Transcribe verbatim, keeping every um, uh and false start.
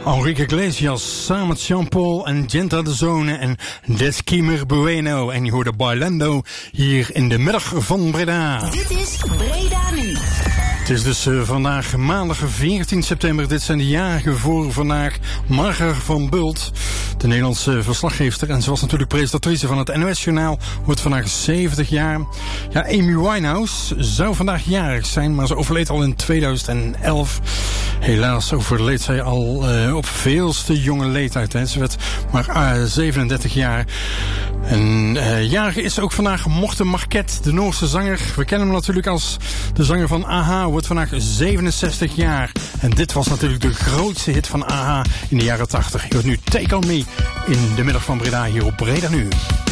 Enrique Iglesias samen met Jean-Paul en Genta de Zone en Deskimer Bueno. En je hoorde Bailando hier in de middag van Breda. Dit is Breda Nu. Het is dus uh, vandaag maandag veertien september. Dit zijn de jarigen voor vandaag. Marger van Bult, de Nederlandse verslaggeefster. En ze was natuurlijk presentatrice van het N O S-journaal. Wordt vandaag zeventig jaar. Ja, Amy Winehouse zou vandaag jarig zijn, maar ze overleed al in tweeduizend elf. Helaas overleed zij al uh, op veelste jonge leeftijd. Hè. Ze werd maar uh, zevenendertig jaar. En uh, jarig is ook vandaag Morten Marquet, de Noorse zanger. We kennen hem natuurlijk als de zanger van A H. Wordt vandaag zevenenzestig jaar. En dit was natuurlijk de grootste hit van A H in de jaren tachtig. Je hoort nu Take On Me in de middag van Breda hier op Breda Nu.